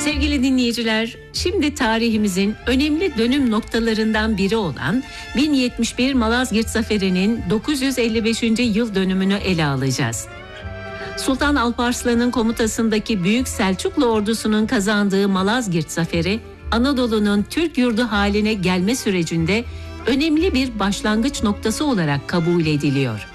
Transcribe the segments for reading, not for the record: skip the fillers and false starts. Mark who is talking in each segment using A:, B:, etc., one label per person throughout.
A: Sevgili dinleyiciler, şimdi tarihimizin önemli dönüm noktalarından biri olan 1071 Malazgirt Zaferi'nin 955. yıl dönümünü ele alacağız. Sultan Alparslan'ın komutasındaki Büyük Selçuklu ordusunun kazandığı Malazgirt Zaferi, Anadolu'nun Türk yurdu haline gelme sürecinde önemli bir başlangıç noktası olarak kabul ediliyor.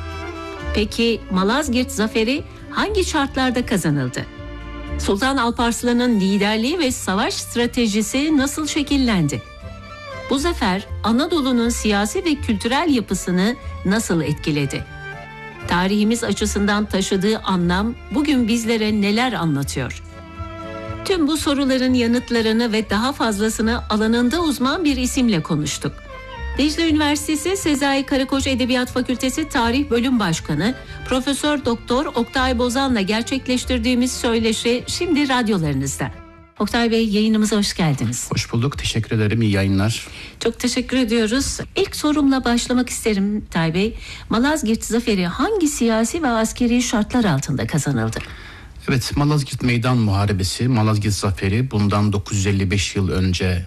A: Peki Malazgirt Zaferi hangi şartlarda kazanıldı? Sultan Alparslan'ın liderliği ve savaş stratejisi nasıl şekillendi? Bu zafer Anadolu'nun siyasi ve kültürel yapısını nasıl etkiledi? Tarihimiz açısından taşıdığı anlam bugün bizlere neler anlatıyor? Tüm bu soruların yanıtlarını ve daha fazlasını alanında uzman bir isimle konuştuk. Dicle Üniversitesi Sezai Karakoç Edebiyat Fakültesi Tarih Bölüm Başkanı Profesör Doktor Oktay Bozan'la gerçekleştirdiğimiz söyleşi şimdi radyolarınızda. Oktay Bey, yayınımıza hoş geldiniz.
B: Hoş bulduk, teşekkür ederim, iyi yayınlar.
A: Çok teşekkür ediyoruz. İlk sorumla başlamak isterim Oktay Bey. Malazgirt Zaferi hangi siyasi ve askeri şartlar altında kazanıldı?
B: Evet, Malazgirt Meydan Muharebesi, Malazgirt Zaferi bundan 955 yıl önce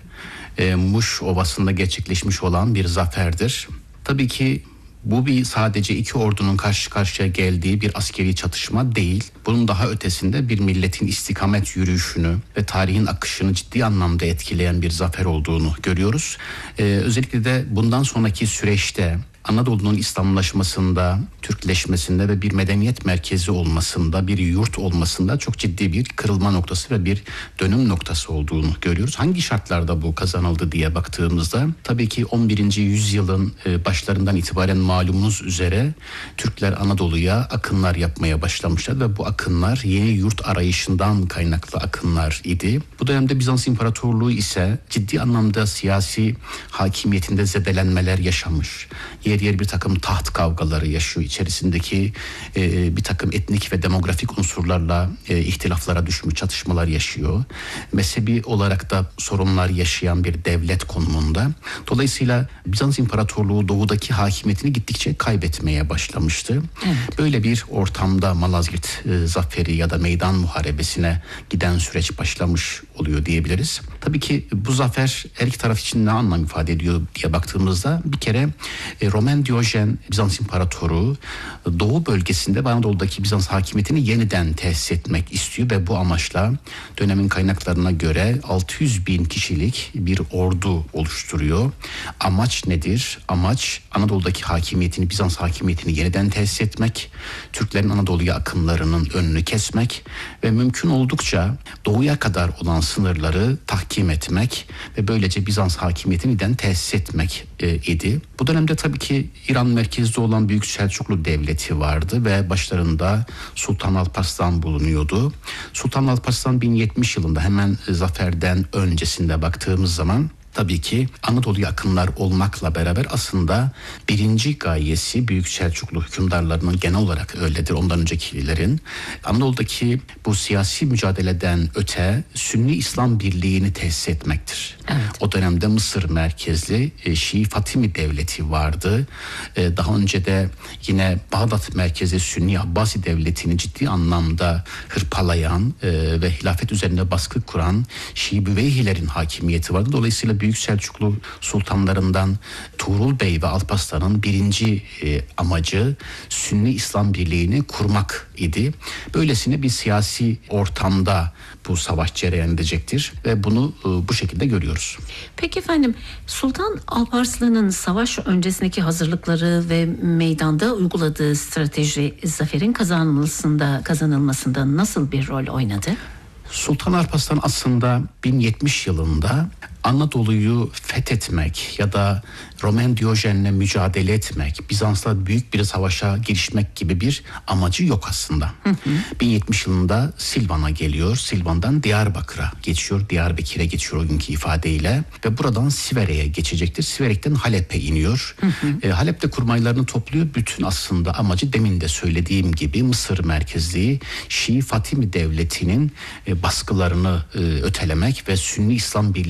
B: Muş Ovası'nda gerçekleşmiş olan bir zaferdir. Tabii ki bu bir sadece iki ordunun karşı karşıya geldiği bir askeri çatışma değil. Bunun daha ötesinde bir milletin istikamet yürüyüşünü ve tarihin akışını ciddi anlamda etkileyen bir zafer olduğunu görüyoruz. Özellikle de bundan sonraki süreçte Anadolu'nun İslamlaşmasında, Türkleşmesinde ve bir medeniyet merkezi olmasında, bir yurt olmasında çok ciddi bir kırılma noktası ve bir dönüm noktası olduğunu görüyoruz. Hangi şartlarda bu kazanıldı diye baktığımızda tabii ki 11. yüzyılın başlarından itibaren malumunuz üzere Türkler Anadolu'ya akınlar yapmaya başlamışlar ve bu akınlar yeni yurt arayışından kaynaklı akınlar idi. Bu dönemde Bizans İmparatorluğu ise ciddi anlamda siyasi hakimiyetinde zedelenmeler yaşamış. Yer yer bir takım taht kavgaları yaşıyor. İçerisindeki bir takım etnik ve demografik unsurlarla ihtilaflara düşmüş, çatışmalar yaşıyor. Mezhebi olarak da sorunlar yaşayan bir devlet konumunda. Dolayısıyla Bizans İmparatorluğu doğudaki hakimiyetini gittikçe kaybetmeye başlamıştı. Evet. Böyle bir ortamda Malazgirt Zaferi ya da Meydan Muharebesi'ne giden süreç başlamış oluyor diyebiliriz. Tabii ki bu zafer her iki taraf için ne anlam ifade ediyor diye baktığımızda bir kere Roman Diyojen Bizans İmparatoru Doğu bölgesinde Anadolu'daki Bizans hakimiyetini yeniden tesis etmek istiyor ve bu amaçla dönemin kaynaklarına göre 600 bin kişilik bir ordu oluşturuyor. Amaç nedir? Amaç Anadolu'daki hakimiyetini, Bizans hakimiyetini yeniden tesis etmek, Türklerin Anadolu'ya akımlarının önünü kesmek ve mümkün oldukça doğuya kadar olan sınırları tahkim etmek ve böylece Bizans hakimiyetini yeniden tesis etmek idi. Bu dönemde tabii ki İran merkezli olan Büyük Selçuklu Devleti vardı ve başlarında Sultan Alparslan bulunuyordu. Sultan Alparslan 1070 yılında hemen zaferden öncesinde baktığımız zaman tabii ki Anadolu'ya akınlar olmakla beraber aslında birinci gayesi Büyük Selçuklu hükümdarlarının genel olarak öyledir, ondan öncekilerin Anadolu'daki bu siyasi mücadeleden öte Sünni İslam birliğini tesis etmektir. Evet. O dönemde Mısır merkezli Şii Fatimi Devleti vardı. Daha önce de yine Bağdat merkezli Sünni Abbasi Devleti'ni ciddi anlamda hırpalayan ve hilafet üzerine baskı kuran Şii Büveyhilerin hakimiyeti vardı. Dolayısıyla Büyük Selçuklu sultanlarından Tuğrul Bey ve Alparslan'ın birinci amacı Sünni İslam birliğini kurmak idi. Böylesine bir siyasi ortamda bu savaş cereyan edecektir ve bunu bu şekilde görüyoruz.
A: Peki efendim, Sultan Alparslan'ın savaş öncesindeki hazırlıkları ve meydanda uyguladığı strateji zaferin kazanılmasında nasıl bir rol oynadı?
B: Sultan Alparslan aslında 1070 yılında Anadolu'yu fethetmek ya da Roman Diyojen'le mücadele etmek, Bizans'la büyük bir savaşa girişmek gibi bir amacı yok aslında. 1070 yılında Silvan'a geliyor. Silvan'dan Diyarbakır'a geçiyor. Diyarbakır'a geçiyor o günkü ifadeyle ve buradan Siverek'e geçecektir. Siverek'ten Halep'e iniyor. Halep'te kurmaylarını topluyor. Bütün aslında amacı demin de söylediğim gibi Mısır merkezli Şii Fatimi Devleti'nin baskılarını ötelemek ve Sünni İslam birliğini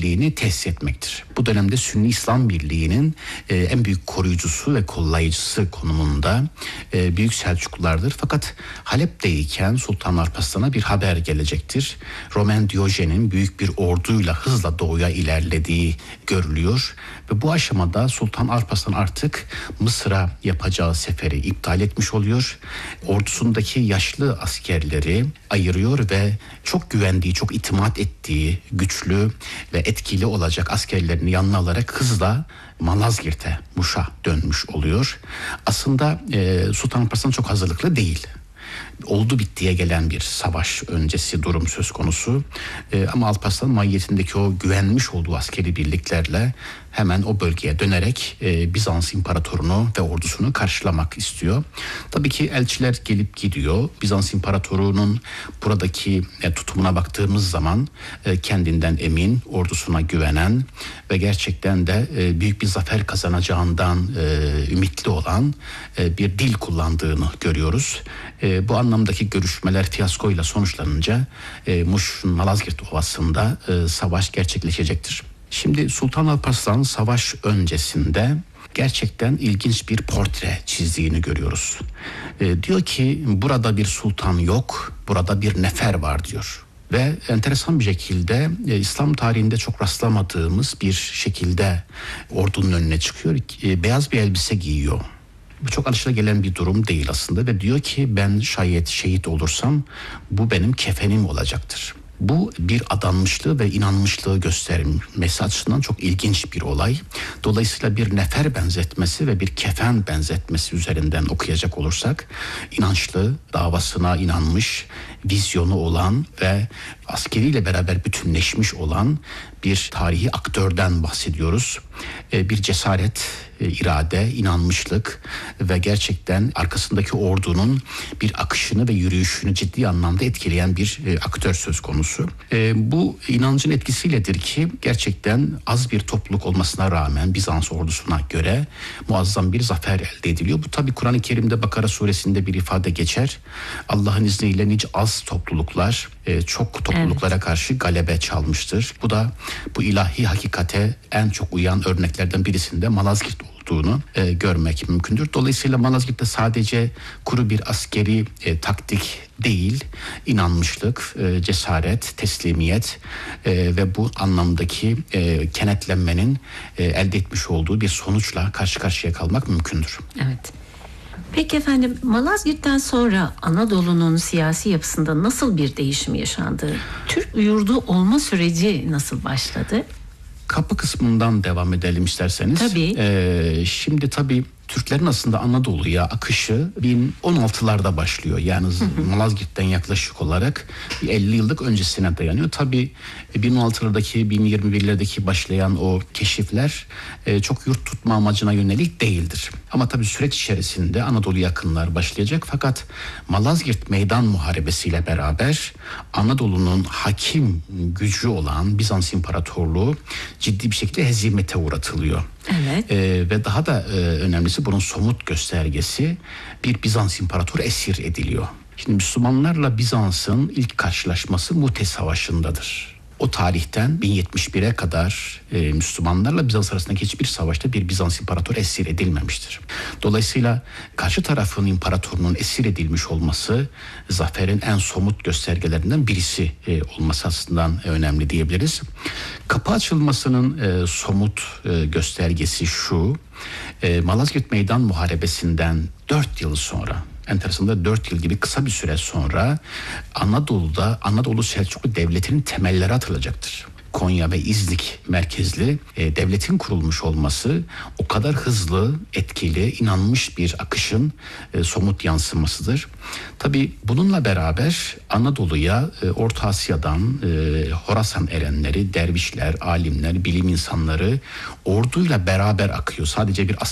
B: tesis etmektir. Bu dönemde Sünni İslam Birliği'nin en büyük koruyucusu ve kollayıcısı konumunda Büyük Selçuklulardır. Fakat Halep'teyken Sultan Alparslan'a bir haber gelecektir. Roman Diyojen'in büyük bir orduyla hızla doğuya ilerlediği görülüyor ve bu aşamada Sultan Alparslan artık Mısır'a yapacağı seferi iptal etmiş oluyor. Ordusundaki yaşlı askerleri ayırıyor ve çok güvendiği, çok itimat ettiği, güçlü ve etkili olacak askerlerini yanına alarak hızla Malazgirt'e, Muş'a dönmüş oluyor. Aslında Sultan Alparslan çok hazırlıklı değil. Oldu bittiye gelen bir savaş öncesi durum söz konusu. Ama Alparslan mahiyetindeki o güvenmiş olduğu askeri birliklerle hemen o bölgeye dönerek Bizans imparatorunu ve ordusunu karşılamak istiyor. Tabii ki elçiler gelip gidiyor. Bizans imparatorunun buradaki tutumuna baktığımız zaman kendinden emin, ordusuna güvenen ve gerçekten de büyük bir zafer kazanacağından ümitli olan bir dil kullandığını görüyoruz. Bu anlamdaki görüşmeler fiyaskoyla sonuçlanınca Muş Malazgirt Ovası'nda savaş gerçekleşecektir. Şimdi Sultan Alparslan savaş öncesinde gerçekten ilginç bir portre çizdiğini görüyoruz. Diyor ki burada bir sultan yok, burada bir nefer var diyor. Ve enteresan bir şekilde İslam tarihinde çok rastlamadığımız bir şekilde ordunun önüne çıkıyor. Beyaz bir elbise giyiyor. Bu çok alışılagelen bir durum değil aslında ve diyor ki ben şayet şehit olursam bu benim kefenim olacaktır. Bu bir adanmışlığı ve inanmışlığı göstermesi açısından çok ilginç bir olay. Dolayısıyla bir nefer benzetmesi ve bir kefen benzetmesi üzerinden okuyacak olursak inançlı, davasına inanmış, vizyonu olan ve askeriyle beraber bütünleşmiş olan bir tarihi aktörden bahsediyoruz. Bir cesaret, irade, inanmışlık ve gerçekten arkasındaki ordunun bir akışını ve yürüyüşünü ciddi anlamda etkileyen bir aktör söz konusu. Bu inancın etkisiyledir ki gerçekten az bir topluluk olmasına rağmen Bizans ordusuna göre muazzam bir zafer elde ediliyor. Bu tabi Kur'an-ı Kerim'de Bakara suresinde bir ifade geçer. Allah'ın izniyle nice az topluluklar çok topluluklara karşı galebe çalmıştır. Bu da bu ilahi hakikate en çok uyan örneklerden birisinde Malazgirt olduğunu görmek mümkündür. Dolayısıyla Malazgirt'te sadece kuru bir askeri taktik değil, inanmışlık, cesaret, teslimiyet ve bu anlamdaki kenetlenmenin elde etmiş olduğu bir sonuçla karşı karşıya kalmak mümkündür.
A: Evet. Peki efendim, Malazgirt'ten sonra Anadolu'nun siyasi yapısında nasıl bir değişim yaşandı? Türk yurdu olma süreci nasıl başladı?
B: Kapı kısmından devam edelim isterseniz.
A: Tabii.
B: Şimdi tabii Türklerin aslında Anadolu'ya akışı 1016'larda başlıyor. Yani Malazgirt'ten yaklaşık olarak 50 yıllık öncesine dayanıyor. Tabii 1016'lardaki 1021'lerdeki başlayan o keşifler çok yurt tutma amacına yönelik değildir. Ama tabii süreç içerisinde Anadolu yakınlar başlayacak. Fakat Malazgirt Meydan Muharebesi ile beraber Anadolu'nun hakim gücü olan Bizans İmparatorluğu ciddi bir şekilde hezimete uğratılıyor.
A: Evet.
B: Ve daha da önemlisi bunun somut göstergesi bir Bizans İmparatoru esir ediliyor. Şimdi Müslümanlarla Bizans'ın ilk karşılaşması Mute Savaşı'ndadır. O tarihten 1071'e kadar Müslümanlarla Bizans arasındaki hiçbir savaşta bir Bizans imparatoru esir edilmemiştir. Dolayısıyla karşı tarafın imparatorunun esir edilmiş olması zaferin en somut göstergelerinden birisi olması açısından önemli diyebiliriz. Kapı açılmasının somut göstergesi şu: Malazgirt Meydan Muharebesi'nden 4 yıl sonra, enteresan 4 yıl gibi kısa bir süre sonra Anadolu Selçuklu Devleti'nin temelleri atılacaktır. Konya ve İznik merkezli devletin kurulmuş olması o kadar hızlı, etkili, inanmış bir akışın somut yansımasıdır. Tabii bununla beraber Anadolu'ya Orta Asya'dan Horasan erenleri, dervişler, alimler, bilim insanları orduyla beraber akıyor. Sadece bir